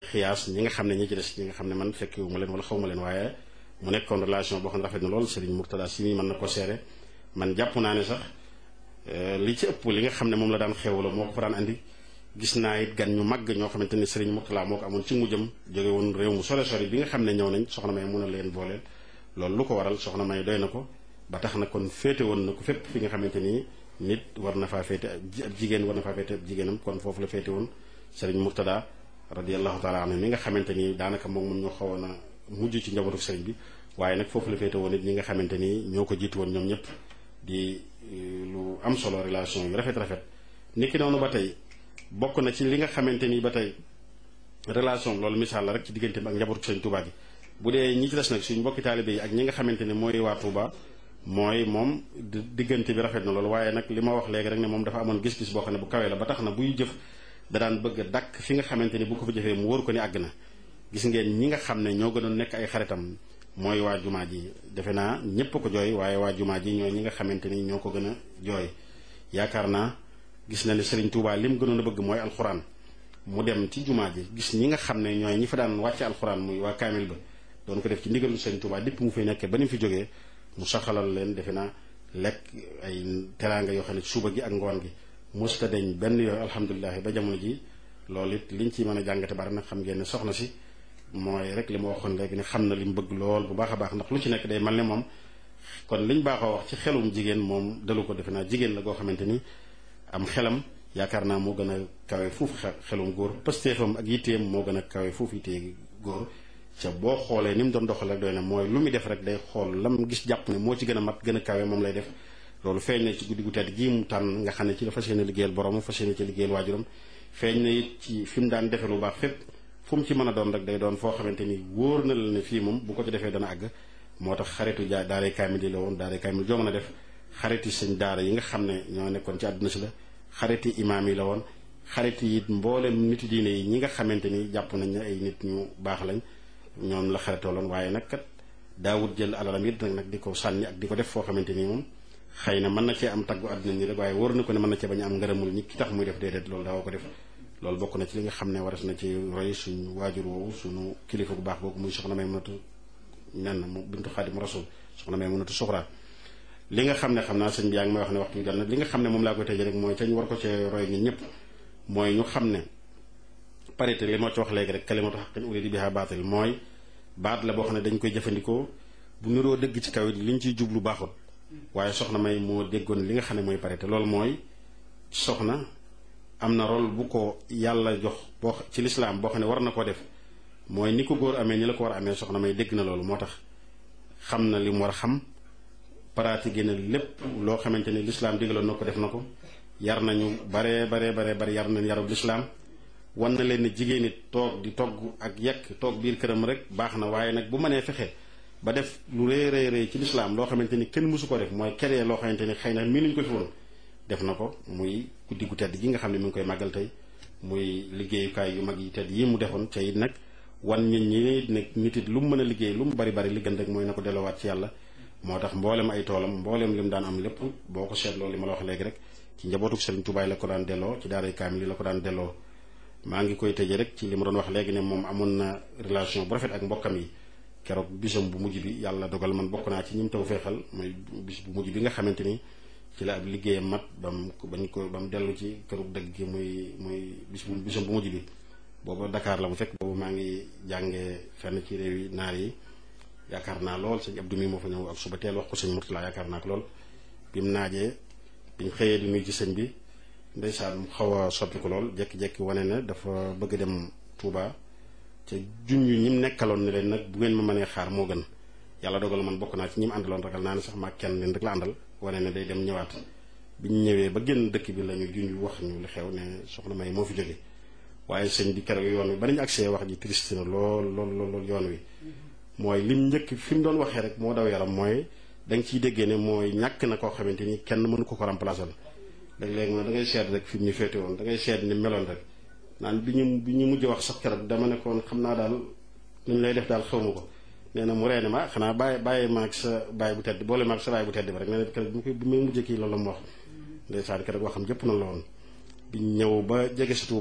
xiyaas ñi nga xam ne ñi ci des ñi nga xam ne man fekkiwu ma leen wala xaw ma leen waaye mu nekkoon relation boo xam ne rafet na lool Serigne Mourtada si mii mën na ko seere man jàpp naa ne sax li ci ëpp li nga xam ne moom la daan xewloo moo ko fa daan andi gis naa it gan ñu màgg ñoo xamante ni Serigne Mourtada moo ko amoon ci mujjam jóge woon réew mu sore sori bi nga xam ne ñëw nañ soxna May mun a leen booleel loolu lu ko waral soxna May doy na ko ba tax na kon féete woon na ko fépp fi nga xamante ni nit war na faa féete ab jigéen war na faa féete ab jigéenam kon foofu la féete woon Serigne Mourtada radiyallahu taala anhu mi nga xamante ni daanaka moom mun ñu xawoon a mujj ci njabootu Serigne bi waaye nag foofu la féete woon it ñi nga xamante ni ñoo ko jiitu woon ñoom ñëpp di lu am solo relation yu rafet niki noonu ba tey bokk na ci li nga xamante ni ba tey relation loolu misaal la rek ci diggante ak njabootu Serigne Touba gi bu dee ñi ci des nag suñ mbokki taalibe yi ak ñi nga xamante ne mooy waa Touba mooy moom diggante bi rafet na loolu waaye nag li ma wax léegi rek ne moom dafa amoon gis-gis boo xam ne bu kawee la ba tax na buy jëf da daan bëgg a dakk fi nga xamante ni bu ko fa jëfee mu wóor ko ni àgg na gis ngeen ñi nga xam ne ñoo gënoon nekk ay xaritam mooy waa jumaa ji defe naa ñépp ko jooy waaye waa jumaa ji ñooy ñi nga xamante ni ñoo ko gën a jooy yaakaar naa gis na ne Serigne Touba lim gënoon a bëgg mooy alxuraan mu dem ci jumaa ji gis ñi nga xam ne ñooy ñi fa daan wàcce alxuraan muy waa kaamil ba doon ko def ci ndigalu Serigne Touba dipp mu fay nekkee ba ni mu fi jógee mu saxalal leen defe naa lekk ay teraanga yoo xam ne suba gi ak ngoon gi musta deñ benn yooyu alhamdulilah ba jamono ji loolu it liñ ci mën a jàngate bari nag xam ngeen ne soxna si mooy rek li ma waxoon léegi ne xam na li mu bëgg lool bu baax a baax ndax lu ci nekk day mel ne moom kon liñ baaxoo wax ci xelum jigéen moom dalu ko defe naa jigéen la goo xamante ni am xelam yaakaar naa moo gën a kawe fuuf xelum góor pëstéefam ak yitteem moo gën a kawe fuuf yittee góor ca boo xoolee ni mu doon doxal rek doy na mooy lu muy def rek day xool lam gis jàpp ne moo ci gën a mat gën a kawe moom lay def loolu feeñ na ci guddi gu tedd gii mu tànn nga xam ne ci la fas yéene liggéeyal borom fas yéene ci liggéeyal waajuram feeñ na it ci fi mu daan defe lu baax fépp fu mu ci mën a doon rek day doon foo xamante ni wóor na la ne fii moom bu ko ci defee dana àgg moo tax xaritu daaray kaamil yi la woon daaray kaamil joo mën a def xariti sëñ daara yi nga xam ne ñoo nekkoon ci àdduna si la xariti imaam yi la woon xariti it mboolem niti diine yi ñi nga xamante ni jàpp nañ ne ay nit ñu baax lañ ñoom la xaritooloon waaye nag kat daawut jël alalam it nag di ko sànni ak di ko def foo xamante ni moom xëy na mën na cee am taggu àdduna ni rek waaye wóor na ko ne mën na cee bañ a am ngërëmul ñi ki tax muy def déedéet loolu daawa ko def loolu bokk na ci li nga xam ne waras na ci roy suñu waajur woowu suñu kilifa bu baax boobu muy soxna Maymunatu nen mu bintu Xaadim Rasul soxna Maymunatu Suxra li nga xam ne xam naa sëñ bi yaa ngi may wax ne waxtu bi jot na li nga xam ne moom laa koy tëjee rek mooy te ñu war ko cee roy ñun ñëpp mooy ñu xam ne parité li ma ci wax léegi rek kalimatu haqqin urida biha baatil mooy baat la boo xam ne dañ koy jëfandikoo bu niroo dëgg ci kaw it liñ ciy jublu baaxul waaye soxna May moo déggoon li nga xam ne mooy parité loolu mooy soxna am na rôle bu ko yàlla jox boo ci lislaam boo xam ne war na ko def mooy ni ko góor amee ni la ko war a amee soxna May dégg na loolu moo tax xam na li mu war a xam pratiqué na lépp loo xamante ni lislaam digaloon na ko def na ko yar nañu bare yar nañ yarub lislaam wan na leen ne jigéen it toog di togg ak yekk toog biir këram rek baax na waaye nag bu mënee fexe ba def lu rëy ci lislaam loo xamante ni kenn mësu ko def mooy keree loo xamante ni xëy na mii nuñ ko fi woon def na ko muy guddi gu tedd gi nga xam ne mi ngi koy màggal tey muy liggéeyukaay yu mag yi tedd yi mu defoon ca it nag wan nit ñi nag nit it lu mu mën a liggéey lu mu bari li gën rek mooy na ko delluwaat ci yàlla moo tax mboolem ay toolam mboolem li mu daan am lépp boo ko seetloo li ma la wax léegi rek ci njabootuk Serigne Touba la ko daan delloo ci daaray kaamil la ko daan delloo maa ngi koy tëjee rek ci li ma doon wax léegi ne moom amoon na relation bu rafet ak mbokkam yi keroog bisam bu mujj bi yàlla dogal man bokk naa ci ñi mu taw feexal mooy bis bu mujj bi nga xamante ni ci la ab liggéeyam mat ba mu dellu ci kërug dëgg gi muy bisam bu mujj bi booba Dakar la mu fekk boobu maa ngi jàngee fenn ci réew yi naar yi yaakaar naa lool sëñ Abdou mi moo fa ñëw ak suba teel wax ko sëñ Murtala yaakaar naa ko lool bi mu naajee biñ xëyee di nuyu ci sëñ bi ndeysaan mu xaw a soppi ko lool jekki-jekki wane ne dafa bëgg dem Touba ca junj ñi mu nekkaloon ne leen nag bu ngeen ma mënee xaar moo gën yàlla dogal man bokk naa ci ñi mu àndaloon ragal naa ne sax maa kenn leen rek la àndal wane ne day dem ñëwaat biñ ñëwee ba génn dëkk bi la ñu junj wax ñu li xew ne soxna May moo fi jóge waaye sëñ bi keroog yoon wi ba nañu accès wax ji triste na lool yoon wi mooy lim njëkk fi mu doon waxee rek moo daw yaram mooy da nga ciy déggee ne mooy ñàkk na koo xamante ni kenn mënu ko remplacer léeg-léeg da ngay seet rek fi mu ñu féete woon da ngay seet ni meloon rek naan bi ñu mujj wax sax keroog dama ne koon xam naa daal nuñ lay def daal xaw ma ko nee na mu reene ma xanaa bàyyi maag sa baay bu tedd boole maag sa baay bu tedd ba rek nee na keroog bi muy mujjee kii loolu la mu wax ndeysaan keroog waxam jëpp na la woon biñ ñëw ba jege si Touba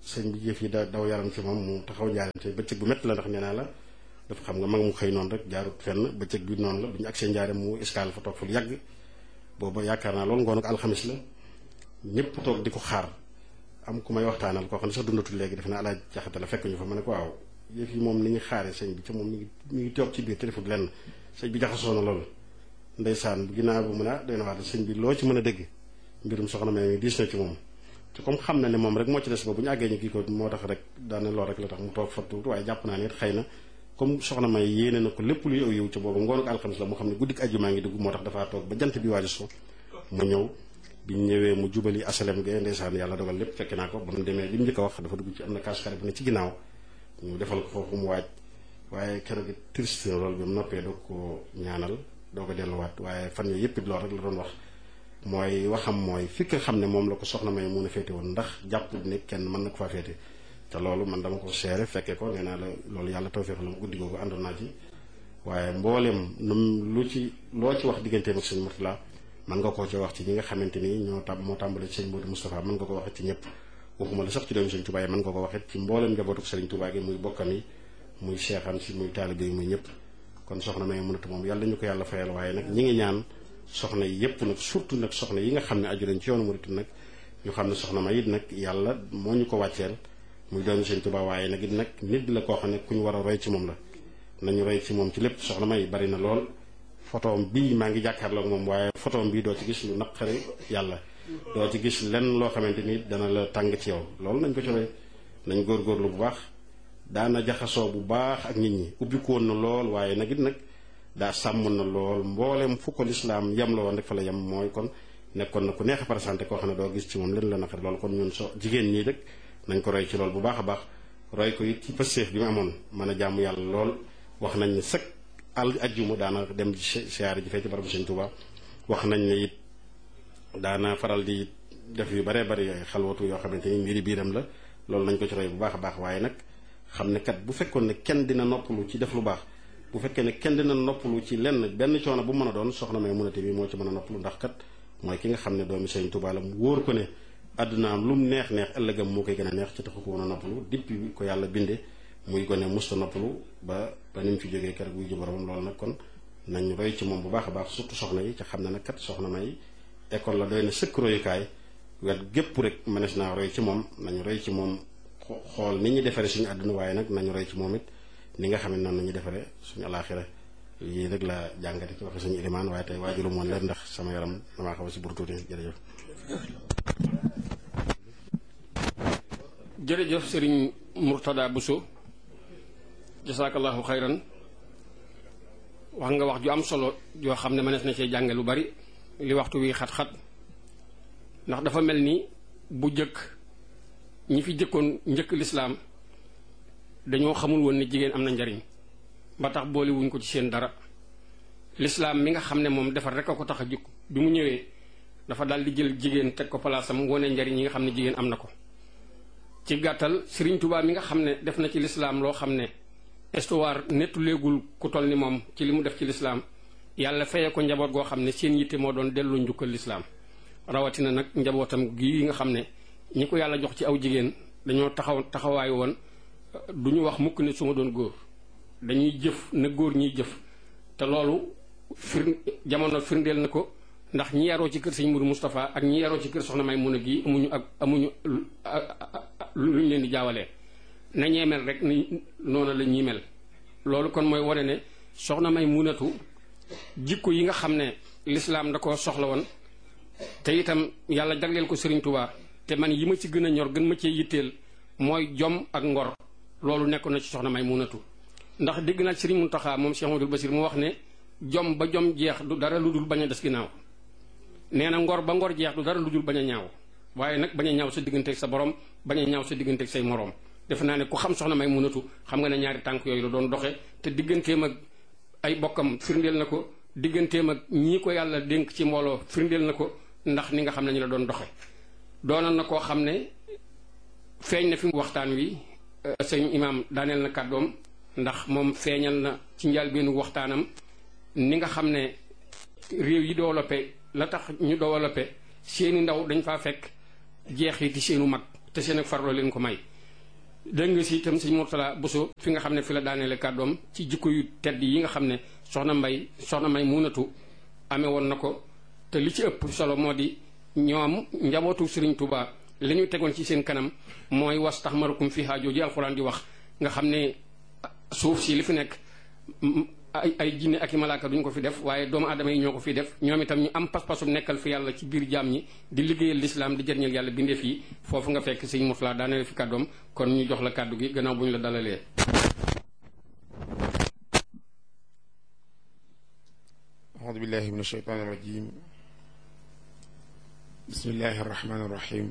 sëñ bi jëf yi daw yaram ci moom mu taxaw njaareem te bëccëg bu métti la ndax nee naa la dafa xam nga mag mu xëy noonu rek jaarut fenn bëccëg bi noonu la bu ñu agsee njaareem mu escale fa toog fa lu yàgg booba yaakaar naa loolu ngoon ak alxamis la ñëpp toog di ko xaar am ku may waxtaanal koo xam ne sax dundatul léegi def na alaaj jaxate la fekk ñu fa ma ne ko waaw yëf yi moom ni ñu xaaree sëñ bi ca moom mi ngi toog ci biir te defut lenn sëñ bi jaxasoo na loolu ndeysaan ginnaaw bu mu ne doy na waat sëñ bi loo ci mën a dégg mbirum soxna May diis na ci moom te comme xam na ne moom rek moo ci des ba bu ñu àggee ñu kii ko moo tax rek daane lool rek la tax mu toog fa tuuti waaye jàpp naa ne it xëy na comme soxna May yéene na ko lépp luy aw yiw ca boobu ngoonu ko alxamis la mu xam ne guddik àjjuma ngi dugg moo tax dafaa toog ba jant bi waaju so mu ñëw biñ ñëwee mu jubali asalem ge ndeysaan yàlla dogal lépp fekk naa ko ba mu demee li mu njëkk a wax dafa dugg ci am na kaasukaare bu ne ci ginnaaw ñu defal ko foofu mu waaj waaye keroog it triste na loolu bi mu noppee doo ko ñaanal doo ko delluwaat waaye fan yooyu yëpp it loolu rek la doon wax mooy waxam mooy fi nga xam ne moom la ko soxna May mun a féete woon ndax jàpp ne kenn mën na ko faa féete te loolu man dama ko seere fekkee ko nee naa la loolu yàlla tawfeex la mu guddi googu àndoon naa ci waaye mbooleem loo ci wax digganteem ak sëñ Murtala mën nga koo ci wax ci ñi nga xamante ni moo tàmbale ci sëñ Modou Moustapha mën nga ko waxee ci ñëpp waxuma la sax ci doomu sëñ Touba yi mën nga ko waxee ci mbooleem njabootuk sëriñ Touba gi muy bokkam yi muy seexam si muy taalibe yi muy ñëpp kon soxna May mënatu moom yàlla ñu ko yàlla fayal waaye nag ñi ngi ñaan soxna yi yëpp nag surtout nag soxna yi nga xam ne aju nañ ci yoonu murit nag ñu xam ne soxna May it nag yàlla moo ñu ko wàcceel muy doomu sëñ Touba waaye nag it nag nit la koo xam ne ku ñu war a roy ci moom la nañu roy ci moom ci lépp soxna May bari na lool photoom bii maa ngi jàkkaarloog moom waaye photoom bii doo ci gis lu naqari yàlla doo ci gis lenn loo xamante ni dana la tàng ci yow loolu nañ ko ci roy nañ góorgóorlu bu baax daana jaxasoo bu baax ak nit ñi ubbikoon na lool waaye nag it nag daa sàmm na lool mboolem fu ko lislaam yem la woon rek fa la yem mooy kon nekkoon na ku neex a présenté koo xam ne doo gis ci moom leen la naqari loolu kon ñun jigéen ñii rek nañ ko roy ci lool bu baax a baax roy ko it ci pësteef bi mu amoon mën a jàmm yàlla lool wax nañ ne sëkk ajjuma daana dem siyaare ji fee ci barabu Sëñ Tuuba wax nañ ne it daana faral di def yu baree bari xalwatu yoo xamante ni mbiri biiram la loolu nañ ko ci roy bu baax a baax waaye nag xam ne kat bu fekkoon ne kenn dina noppalu ci def lu baax bu fekkee ne kenn dina noppalu ci lenn benn coono bu mën a doon soxna May Munate bi moo ci mën a noppalu ndax kat mooy ki nga xam ne doomi Sëñ Tuuba la mu wóor ko ne àddunaam lu mu neex ëllëgam moo koy gën a neex ci taxu ko woon a noppalu depuis ko yàlla binde muy gone musta noppalu ba ni mu fi jógee keroog buy ji boromam loolu nag kon nañ roy ci moom bu baax a baax surtout soxna yi ca xam ne nag kat soxna May école la doy na sëkk royukaay wet gépp rek mënees naa roy ci moom nañu roy ci moom xool ni ñu defaree suñu àdduna waaye nag nañu roy ci moom it ni nga xam ne noonu nañu defaree suñu alaaxira yii rek la jàngate ci waxe suñu ilimaan waaye tey waajulu moon leen ndax sama yaram damaa xaw a si bur tuuti jërëjëf jërëjëf sëriñ Murtada Bousso jasaakallahu xayran wax nga wax ju am solo yoo xam ne mënees na cee jànge lu bari li waxtu wi xat-xat ndax dafa mel ni bu jëkk ñi fi jëkkoon njëkk lislaam dañoo xamul woon ne jigéen am na njariñ ba tax boole wuñ ko ci seen dara lislaam mi nga xam ne moom defar rek a ko tax a jukk bi mu ñëwee dafa daal di jël jigéen teg ko palaasam wone njariñ yi nga xam ne jigéen am na ko ci gàttal Sëriñ Tuubaa mi nga xam ne def na ci lislaam loo xam ne histoire nettu léegul ku toll ni moom ci li mu def ci lislaam yàlla fayee ko njaboot goo xam ne seen yitte moo doon delloo njukkal lislaam rawatina nag njabootam gii nga xam ne ñi ko yàlla jox ci aw jigéen dañoo taxawaay woon du ñu wax mukk ne su ma doon góor dañuy jëf na góor ñiy jëf te loolu jamono firndeel na ko ndax ñi yaroo ci kër sëñ Mourou Moustapha ak ñi yaroo ci kër soxna May Muna gi amuñu luñ leen di jaawalee na ñee mel rek ni noonu la ñuy mel loolu kon mooy wane ne soxna May Munatu jikko yi nga xam ne lislaam da ko soxla woon te itam yàlla jagleel ko Sëriñ Tuubaa te man yi ma ci gën a ñor gën ma cee yitteel mooy jom ak ngor loolu nekkoon na ci soxna May Munatu ndax dégg naa Sëriñ Muntaxa moom Cheikh Amadou Basir mu wax ne jom ba jom jeex du dara lu dul bañ a des ginnaaw nee na ngor ba ngor jeex du dara lu dul bañ a ñaaw waaye nag bañ a ñaaw sa digganteeg sa borom bañ a ñaaw sa digganteeg say moroom defe naa ne ku xam soxna May Munatu xam nga ne ñaari tànk yooyu la doon doxe te digganteem ak ay bokkam firndeel na ko digganteem ak ñii ko yàlla dénk ci mbooloo firndeel na ko ndax ni nga xam ne ñu la doon doxe doonoon na koo xam ne feeñ na fi waxtaan wi sëñ imaam daaneel na kàddoom ndax moom feeñal na ci njëlbéenu waxtaanam ni nga xam ne réew yi développé la tax ñu développé seeni ndaw dañ faa fekk jeexiti seenu mag te seen ak farlo leen ko may dégg nga si itam sëñ Mourtala Bousso fi nga xam ne fi la daaneele kàddoom ci jikko yu tedd yi nga xam ne soxna May Muunatu amee woon na ko te li ci ëpp solo moo di ñoom njabootu Serigne Touba li ñu tegoon ci seen kanam mooy wastaxmarukum fiha jooju alxuraan di wax nga xam ne suuf si li fi nekk ay jinne ak i malaaka duñ ko fi def waaye doomu aadama yi ñoo ko fi def ñoom itam ñu am pas-pasu nekkal fi yàlla ci biir jaam ñi di liggéeyal lislaam di jëriñal yàlla bindeef yi foofu nga fekk sëñ Mourtala daaneel fi kàddoom kon ñu jox la kàddu gi gannaaw bu ñu la dalalee. aoudu billahi min asheytaan irrajim bismillahi arrahmani irrahim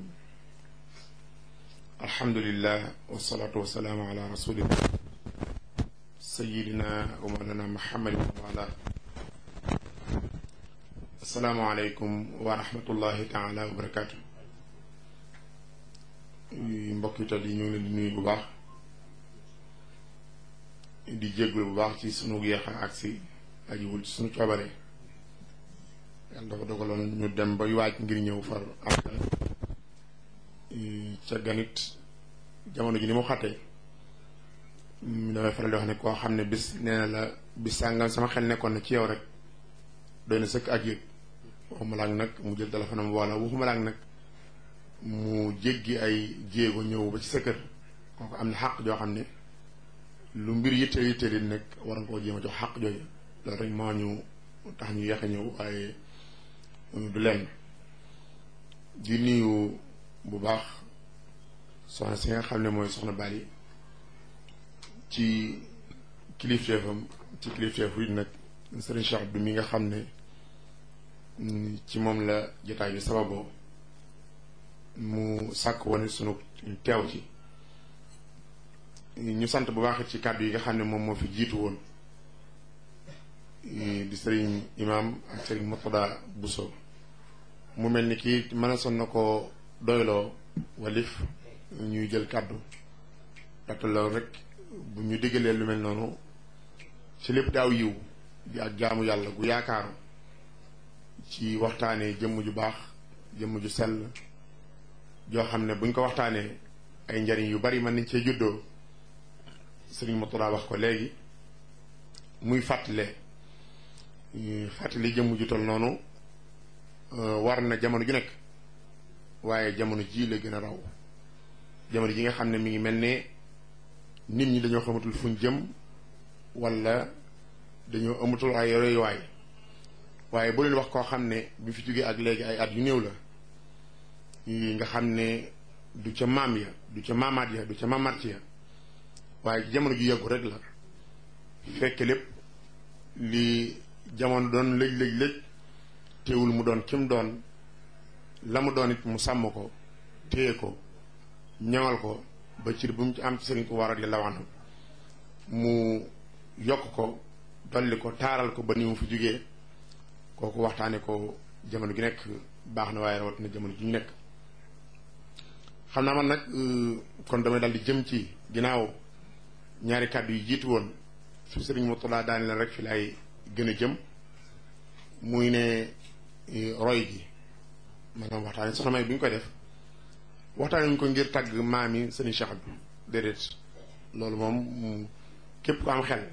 alhamdulillah wasalaatu wasalaamu ala rasulillah sayidina wa mawlana muhammadin wa ala assalaamu aleykum wa rahmatullahi taala wa barakatu mbokki tal yi ñu ngi leen di nuyu bu baax di jéggul bu baax ci sunu yeex a agsi ajiwul ci sunu coobare yàlla dafa dogaloon ñu dem bay waaj ngir ñëw far am ca ganit jamono ji ni mu xattee damay faral di wax ne koo xam ne bis nee na la bis sàngam sama xel nekkoon na ci yow rek doy na sëkk ak yëg waxuma laak nag mu jël téléphone am wala waxuma laak nag mu jéggi ay jéego ñëw ba ci sa kër kooku am na xàq joo xam ne lu mbir yitteel yitteel it nag war nga koo jéem a jox xàq jooju loolu rek moo ñu tax ñu yeex a ñëw waaye du lenn di nuyu bu baax soxna si nga xam ne mooy soxna Bali ci kilifteefam ci kilifteefu it nag Serigne Cheikh Abdou mi nga xam ne ci moom la jotaay bi sababoo mu sàkk woon sunu teew ci ñu sant bu baax ci kàddu yi nga xam ne moom moo fi jiitu woon di Serigne Imam ak Serigne Mourtada Bousso mu mel ni kii mën a son na ko doyloo walif ñuy jël kàddu ndaxte loolu rek bu ñu diggalee lu mel noonu ci lépp daaw yiw di ak jaamu yàlla gu yaakaaru ci waxtaanee jëmm ju baax jëmm ju sell joo xam ne buñ ko waxtaanee ay njariñ yu bari mën nañ cee juddoo Sëriñ Mourtada wax ko léegi muy fàttali jëmm ju tol noonu war na jamono ju nekk waaye jamono ji la gën a raw jamono ji nga xam ne mi ngi mel ne nit ñi dañoo xamatul fuñ jëm wala dañoo amatul ay royuwaay waaye bu leen wax koo xam ne bi fi jógee ak léegi ay at yu néew la nga xam ne du ca maam ya du ca maamaat ya du ca maamaat ya waaye jamono ju yàggu rek la fekk lépp li jamono doon lëj teewul mu doon kim doon la mu doon it mu sàmm ko téye ko ñaŋal ko ba cir bu mu ci am ci Sëriñ Tuubaa radiyallaahu anhu mu yokk ko dolli ko taaral ko ba ni mu fi jógee kooku waxtaane ko jamono gi nekk baax na waaye rawatina jamono ji ñu nekk xam naa man nag kon damay dal di jëm ci ginnaaw ñaari kàddu yi jiitu woon fi Sëriñ Mourtada daane leen rek fi laay gën a jëm muy ne roy gi maanaam waxtaane soxna May bi ñu koy def waxtaane ñu ko ngir tàgg maam yi Sëriñ Cheikh Abdou déedéet loolu moom képp ko am xel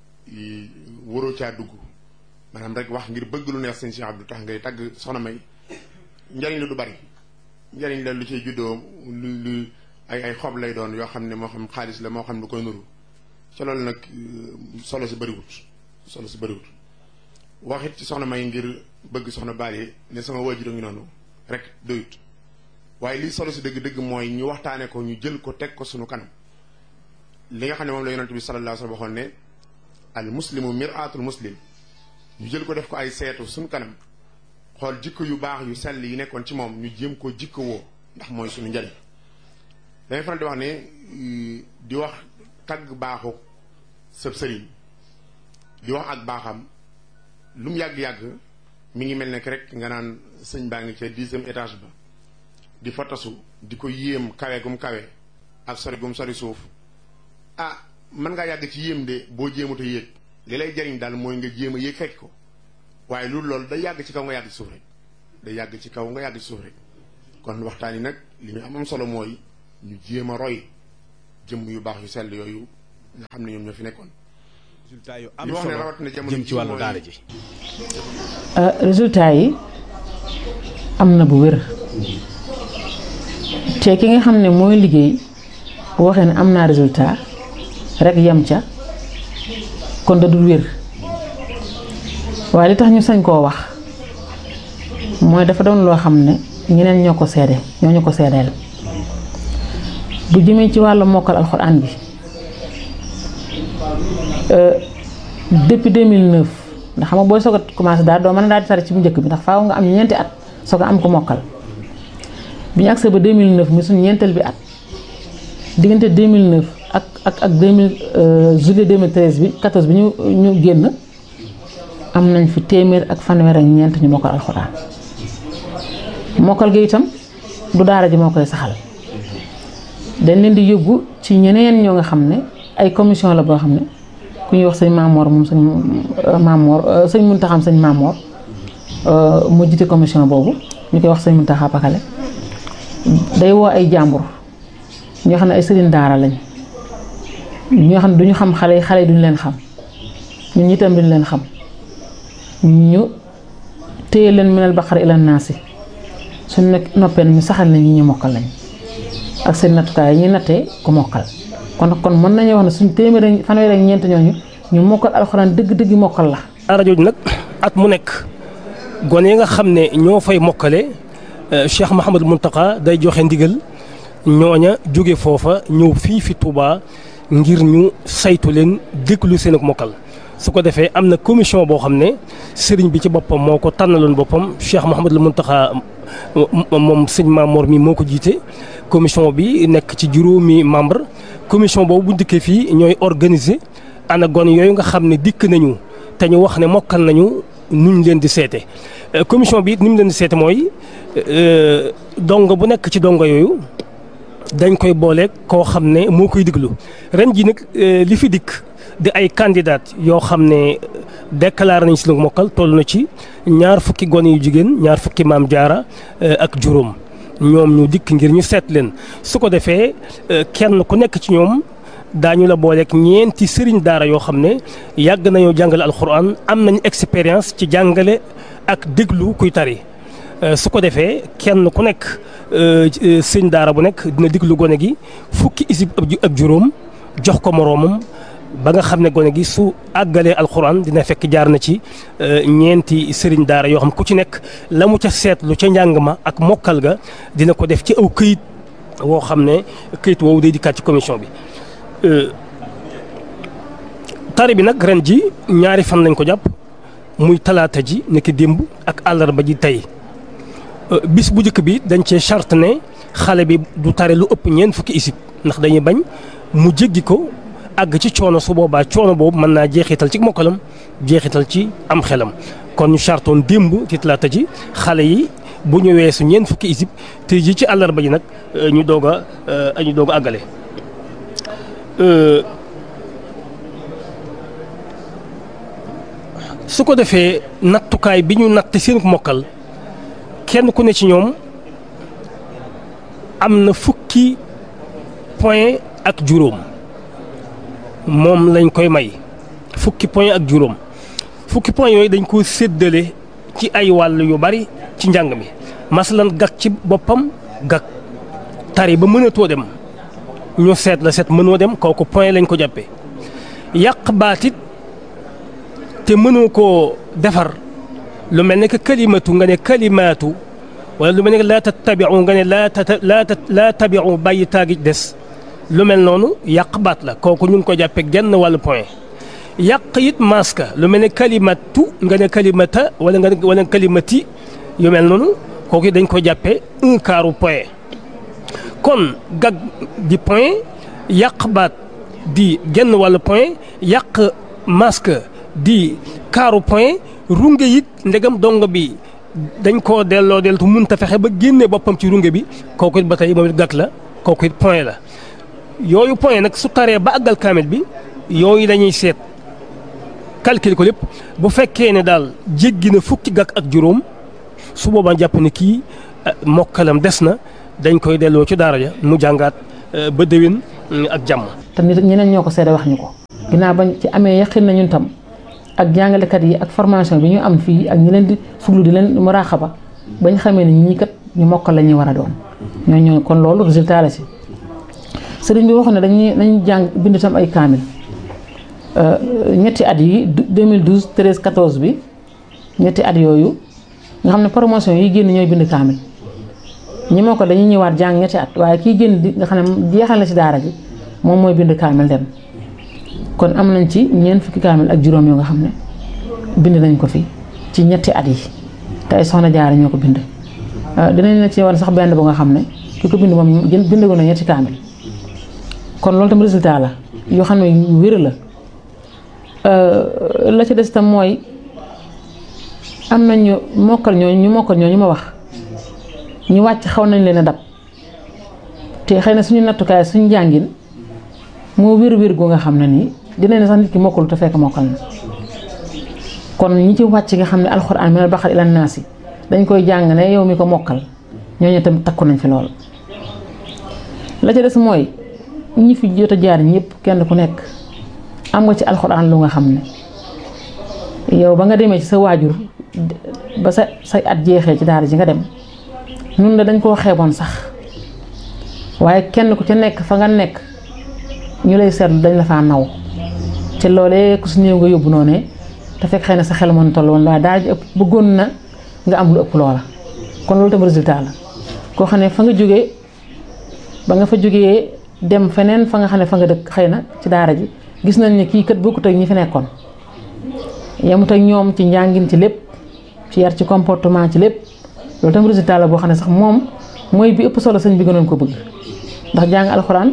waroo caa dugg maanaam rek wax ngir bëgg lu neex Sëriñ Cheikh Abdou tax ngay tàgg soxna May njariñ la du bari njariñ la lu cay juddoo lu ay xob lay doon yoo xam ne moo xam xaalis la moo xam lu koy nuru ca loolu nag solo si bëriwut waxit ci soxna May ngir bëgg soxna Bali ne sama waajur a ngi noonu rek doyut waaye lii solo si dëgg-dëgg mooy ñu waxtaane ko ñu jël ko teg ko sunu kanam li nga xam ne moom la yonent bi sallallahu alayhi wa sallam waxoon ne al muslimu mir'atul muslim ñu jël ko def ko ay seetu sunu kanam xool jikko yu baax yu sell yi nekkoon ci moom ñu jéem koo jikko woo ndax mooy sunu njariñ damay faral di wax ne di wax tagg baaxu sëb sëriñ di wax ak baaxam lu mu yàgg-yàgg mi ngi mel ne rek nga naan sëñ baa ngi ca 10e étage ba di fa tasu di ko yéem kawe gum kawe ak sori gum sori suuf mën ngaa yàgg ci yéem de boo jéemut a yéeg li lay jariñ daal mooy nga jéem a yéeg fekk ko waaye loolu day yàgg ci kaw nga yàgg ci suuf rek day yàgg ci kaw nga yàgg ci suuf rek kon waxtaan yi nag li ñu am solo mooy ñu jéem a roy jëmm yu baax yu sell yooyu nga xam ne ñoom ñoo fi nekkoon. résultat yu am solo jëm ci wàllu daara ji. résultat yi am na bu wér te ki nga xam ne mooy liggéey bu waxee ne am naa résultat rek yem ca kon da dul wér waaye li tax ñu sañ koo wax mooy dafa doon loo xam ne ñeneen ñoo ko seede ñoo ñu ko seedeel bu jëmee ci wàllu mokkal alxuraan bi depuis 2009 ndax xam nga booy soog a commencé daal doo mën a daal di tari ci bu njëkk bi ndax faaw nga am ñeenti at soog a am ko mokkal bi ñu agsee ba 2009 muy suñu ñeenteel bi at diggante 2009 ak 2000 juillet 2013 bi 14 bi ñu génn am nañ fi téeméer ak fanweer ak ñeent ñu mokkal alxuraan mokkal gi itam du daara ji moo koy saxal dañ leen di yóbbu ci ñeneen ñoo nga xam ne ay commission la boo xam ne ku ñuy wax sëñ Maamoor moom sëñ Muntaxa sëñ Maamoor moo jiite commission boobu ñu koy wax sëñ Muntaxa Pakale day woo ay jàmbur ñoo xam ne ay sëriñ daara lañ ñoo xam ne duñu xam xale yi duñu leen xam ñun itam duñu leen xam ñu téye leen minal baqara ila naasi suñu nekk noppee ñu saxal na ñu mokkal lañ ak seen nattukaay yi ñuy nattee ku mokkal kon mën nañoo wax ne suñu téeméer fanweer ak ñeent ñooñu ñu mokkal alxuraan dëgg-dëgg mokkal la. daara jooju nag at mu nekk gone yi nga xam ne ñoo fay mokkale Cheikh Mouhamadou Mountakha day joxe ndigal ñooña jóge foofa ñëw fii fi Touba ngir ñu saytu leen déglu seen ak mokkal. su ko defee am na commission boo xam ne sëriñ bi ci boppam moo ko tànnaloon boppam Cheikh Mouhamadou Mountakha moom sëñ Maamoor mi moo ko jiite commission bi nekk ci juróomi membre commission boobu bu dikkee fii ñooy organiser ana gone yooyu nga xam ne dikk nañu te ñu wax ne mokkal nañu nuñ leen di seete commission bi ni mu leen di seete mooy dongo bu nekk ci dongo yooyu dañ koy booleeg koo xam ne moo koy diglu ren ji nag li fi dikk di ay candidat yoo xam ne déclaré nañ si lu mokkal toll na ci 20 fukki gone yu jigéen 20 fukki maam jaara ak juróom ñoom ñu dikk ngir ñu seet leen su ko defee kenn ku nekk ci ñoom daañu la booleeg ñeenti sëriñ daara yoo xam ne yàgg nañoo jàngale alxuraan am nañ expérience ci jàngale ak déglu kuy tari su ko defee kenn ku nekk sëriñ daara bu nekk dina déglu gone gi fukki isib ak juróom jox ko moroomam ba nga xam ne gone gi su àggalee alxuraan dina fekk jaar na ci ñeenti sëriñ daara yoo xam ku ci nekk la mu ca seetlu ca njàng ma ak mokkal ga dina ko def ci aw këyit woo xam ne këyit woowu day dikkaat ci commission bi. tari bi nag ren ji 2 fan lañ ko jàpp muy talaata ji nekk démb ak àllarba ji tey bis bu njëkk bi dañ cee charte ne xale bi du tari lu ëpp 4 fukki isib ndax dañuy bañ mu jéggi ko. àgg ci coono su boobaa coono boobu mën naa jeexital ci mokkalam jeexital ci am xelam kon ñu chartoon démb ci talaata ji xale yi bu ñu weesu 4 fukki isib te ji ci àllarba ji nag ñu doog a àggale. su ko defee nattukaay bi ñu natt seen mokkal kenn ku ne ci ñoom am na fukki point ak juróom. moom lañ koy may fukki point ak juróom fukki point yooyu dañ ko séddale ci ay wàll yu bari ci njàng mi masalan gag ci boppam gag tari ba mënatoo dem ñu seet la seet mënoo dem kooku point lañ ko jàppee yàq baatit te mënoo koo defar lu mel ne que kalimatu nga ne kalimaatu wala lu mel ne que laa tattabiu nga ne laa tabiu bàyyi taagi des lu mel noonu yàq baat la kooku ñu ngi ko jàppee genn wàllu point yàq it maska lu mel ne kalimatu nga ne kalimata wala kalimati yu mel noonu kooku dañ ko jàppee 1/4 point kon gag di point yàq baat di genn wàllu point yàq maska di 1/4 point runge it ndegam dongo bi dañ koo delloo deltu mënta fexe ba génne boppam ci runge bi kooku it ba tey moom it gag la kooku it point la. yooyu point nag su taree ba àggal kaamil bi yooyu dañuy seet calcul ko lépp bu fekkee ne daal jéggi na fukki gàkk ak juróom su boobaa jàpp ne kii mokkalam des na dañ koy delloo ci daara ja mu jàngaat ba déwén ak jàmm. te nit ñeneen ñoo ko seede wax ñu ko. ginnaaw bañ ci amee yaqin na ñun tam ak jàngalekat yi ak formation bi ñu am fii ak ñi leen di fuglu di leen muraaxaba bañ xamee ni ñii kat ñu mokkal la ñuy war a doon ñooñu kon loolu résultat la si. sëriñ bi waxoon ne dañuy jàng bind tam ay kaamil ñetti at yi 2012 13 14 bi ñetti at yooyu nga xam ne promotion yi génn ñooy bind kaamil ñi moo ko dañuy ñëwaat jàng ñetti at waaye kii génn di nga xam ne jeexal na ci daara ji moom mooy bind kaamil dem kon am nañ ci ñeent fukki kaamil ak juróom yoo nga xam ne bind nañ ko fi ci ñetti at yi te ay soxna jaara ñoo ko bind. dinañ la ci wan sax benn bu nga xam ne ki ko bind moom bindagu na ñetti kaamil kon loolu tam résultat la yoo xam ne yu wér la. la ci des tam mooy am nañu mokkal ñooñu ma wax ñu wàcc xaw nañ leen a dab te xëy na suñu nattukaay suñu jàngin moo wér-wér gu nga xam ne nii dina ne sax nit ki mokkalu te fekk mokkal na kon ñi ci wàcc nga xam ne alxuraan minal baqara ilan naasi dañ koy jàng ne yow mi ko mokkal ñooñu tam takku nañ fi lool. la ca des mooy ñi fi jot a jaar ñëpp kenn ku nekk am nga ci alxuraan lu nga xam ne yow ba nga demee ci sa waajur ba say at jeexee ci daara ji nga dem nun la dañ koo xeeboon sax waaye kenn ku ca nekk fa nga nekk ñu lay seetlu dañ la faa naw ci loolee ku su néew nga yóbbu noonu te fekk xëy na sa xel mën toll woon waaye daara ji ëpp bëggoon na nga am lu ëpp loola kon loolu tam résultat la koo xam ne fa nga jógee ba nga fa jógee dem feneen fa nga xam ne fa nga dëkk xëy na ci daara ji gis nañ ne kii kat bokkut ak ñi fi nekkoon yemut ak ñoom ci njàngin ci lépp ci yar ci comportement ci lépp loolu tam résultat la boo xam ne sax moom mooy bi ëpp solo sëñ bi gënoon ko bëgg ndax jàng alxuraan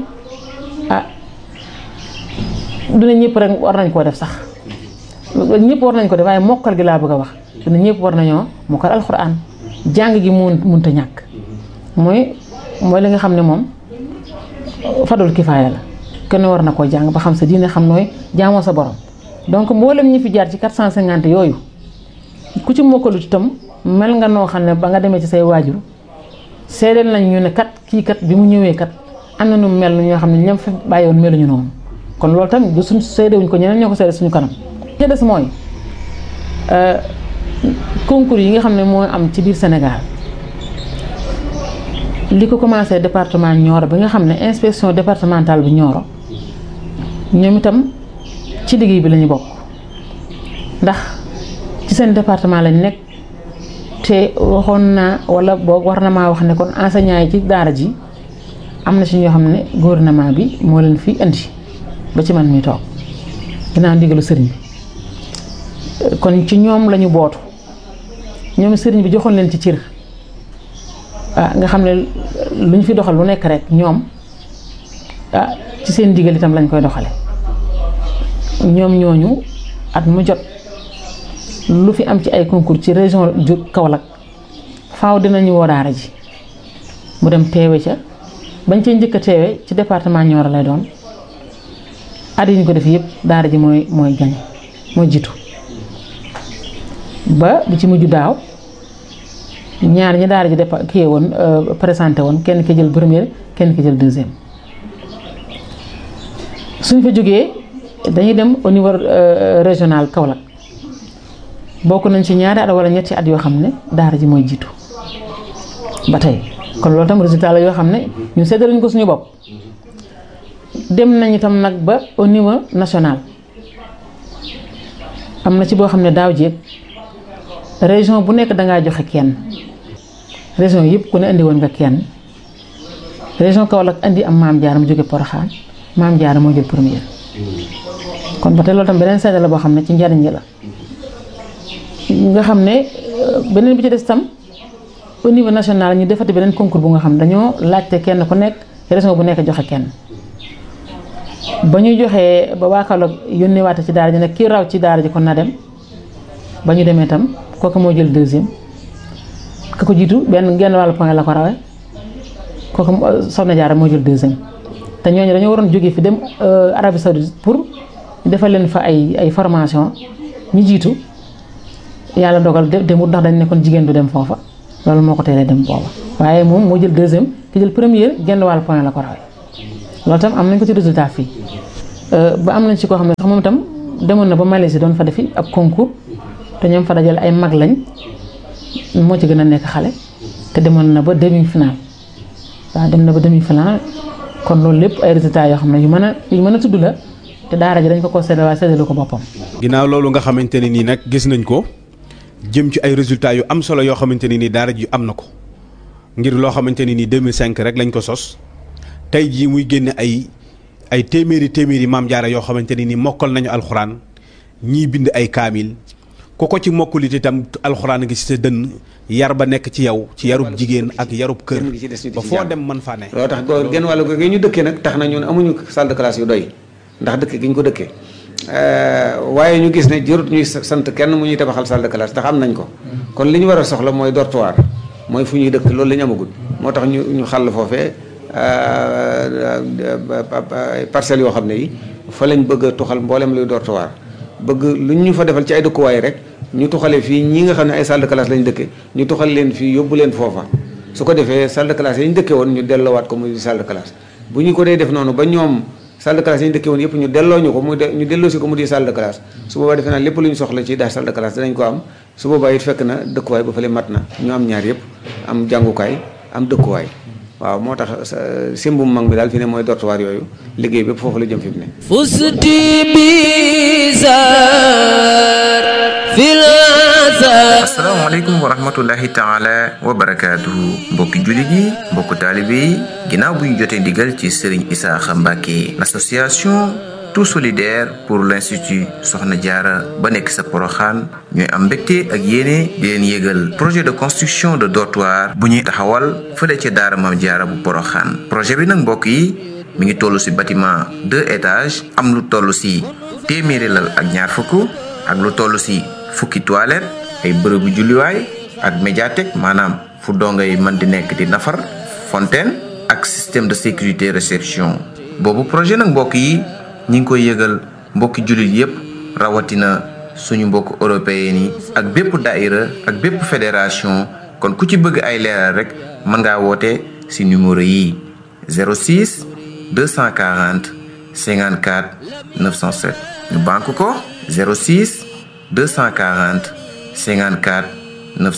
duna ñëpp rek war nañ koo def sax ñëpp war nañ ko def waaye mokkal gi laa bëgg a wax duna ñëpp war nañoo mokkal alxuraan jàng gi mënut a ñàkk mooy li nga xam ne moom fadul kifaaya la kenn war na koo jàng ba xam sa diine xam nooy jaamoo sa borom donc mboolem ñi fi jaar ci 450 yooyu ku ci mokkalu itam mel nga noo xam ne ba nga demee ci say waajur seedeel nañ ñu ne kat kii kat bi mu ñëwee kat am na nu mel ñoo xam ne ñoom fi bàyyiwoon meluñu noonu kon loolu tamit du suñ seedewuñ ko ñeneen ñoo ko seede suñu kanam. li des mooy concours yi nga xam ne moo am ci biir Sénégal li ko commencé département Nioro bi nga xam ne inspection départementale bu Nioro ñoom itam ci liggéey bi lañu bokk ndax ci seen département lañ nekk te waxoon naa wala boog war na maa wax ne kon enseignant yi ci daara ji am na ci ñoo xam ne gouvernement bi moo leen fi indi ba ci man mi toog ginnaaw ndigalu sëriñ bi kon ci ñoom lañu bootu ñoom sëriñ bi joxoon leen ci cër nga xam ne lu ñu fi doxal lu nekk rek ñoom ci seen ndigal itam lañ koy doxale ñoom ñooñu at mu jot lu fi am ci ay concours ci région ju Kaolack faaw dinañu woo daara ji mu dem teewe ca bañ cee njëkk a teewe ci département Nioro lay doon at yi ñu ko def yëpp daara ji mooy gañe mooy jiitu ba di ci mujj daaw ñaar ñi daara ji kii woon présenté woon kenn ki jël première kenn ki jël deuxième suñ fa jógee dañuy dem au niveau régional Kaolack bokk nañ ci ñaari at wala ñetti at yoo xam ne daara ji mooy jiitu ba tey kon loolu tam résultat la yoo xam ne ñu séddaluñ ko suñu bopp dem nañ itam nag ba au niveau national am na ci boo xam ne daaw jéeg région bu nekk dangaa joxe kenn région yëpp ku ne indi woon nga kenn région Kaolack indi am Maam Jaara mu jóge Porokhane Maam Jaara moo jël première kon ba tey loolu tam beneen seede la boo xam ne ci njariñ la nga xam ne beneen bi ci des tam au niveau national ñu defati beneen concours bu nga xam ne dañoo laajte kenn ku nekk région bu nekk joxe kenn ba ñu joxee ba waa Kaolack yónnee waate ci daara ji nag kii raw ci daara ji kon na dem ba ñu demee tam kooku moo jël deuxième ka ko jiitu genn wàllu point la ko rawee kooku Soxna Jaara moo jël deuxième te ñooñu dañoo waroon jógee fi dem Arabie Saoudite pour defal leen fa ay formation ñu jiitu yàlla dogal demut ndax dañ ne kon jigéen du dem foofa loolu moo ko teelee dem booba waaye moom moo jël deuxième ki jël première genn wàllu point la ko rawee loolu tam am nañ ko ci résultat fii ba am nañ ci koo xam ne sax moom itam demoon na ba Malaisie doon fa defi ab concours te ñoom fa dajale ay mag lañ moo ci gën a nekk xale te demoon na ba demi-finale waaw dem na ba demi-finale kon loolu lépp ay résultats yoo xam ne yu mën a tudd la te daara ji dañ ko séddale waaye séddale ko boppam. ginnaaw loolu nga xamante ne nii nag gis nañ ko jëm ci ay résultats yu am solo yoo xamante ne nii daara ji am na ko ngir loo xamante ne nii 2005 rek lañ ko sos tey jii muy génne ay téeméeri maam jaara yoo xamante ne nii mokkal nañu alxuraan ñii bind ay kaamil ku ko ci mokkulit itam alxuraan ngi ci sa dënn yar ba nekk ci yow ci yarub jigéen ak yarub kër ba foo dem mën faa ne. loolu tax genn wàllu gi ñu dëkkee nag tax na ñun amuñu salle de classe yu doy ndax dëkk gi ñu ko dëkkee waaye ñu gis ne jërut ñuy sant kenn mu ñuy tabaxal salle de classe ndax am nañ ko kon li ñu war a soxla mooy dortoir mooy fu ñuy dëkk loolu la ñu amagul moo tax ñu xàll foofee parcelles yoo xam ne yi fa lañ bëgg a tuxal mboolem luy dortoir bëgg lu ñu fa defal ci ay dëkkuwaay rek ñu tuxale fii ñi nga xam ne ay salle de classe lañ dëkke ñu tuxal leen fii yóbbu leen foofa su ko defee salle de classe yi ñu dëkke woon ñu delloowaat ko muy salle de classe bu ñu ko dee def noonu ba ñoom salle de classe yi ñu dëkke woon yëpp ñu delloo ñu ko ñu delloo si ko mu di salle de classe su boobaa defe naa lépp lu ñu soxla ci daal salle de classe dinañ ko am su boobaa it fekk na dëkkuwaay ba fële mat na ñu am ñaar yëpp am jàngukaay am dëkkuwaay waaw moo tax simbum mag bi daal fi ne mooy dortoir yooyu liggéey bépp foofu la jëm fi mu ne fusti bizar fil asalaamaaleykum wa rahmatullahi taala wa barakaatuhu mbokki jullit yi mbokku taalibe yi ginnaaw bu ñu jotee ndigal ci Serigne Isaaxa Mbàkke l'association tout solidaire pour l'institut Soxna Jaara ba nekk sa Poroxaan ñooy am mbégte ak yéene di leen yégal projet de construction de dortoir bu ñuy taxawal fële ca daara Maam Jaara bu Poroxaan projet bi nag mbokk yi mi ngi toll ci bâtiment 2 étages am lu toll ci téeméeri lal ak ñaar fukk ak lu toll ci fukki toilette ay bërëbu julliwaay ak médiathèque maanaam fu dongay mën di nekk di nafar fontaine ak système de sécurité réception boobu projet nag mbokk yi ñi ngi koy yëgal mbokki jullit yépp rawatina suñu mbokk européen yi ak bépp daïra ak bépp fédération kon ku ci bëgg ay leeral rek mën ngaa woote ci numéro yi 06 240 54 907 ñu banque ko 06 240 54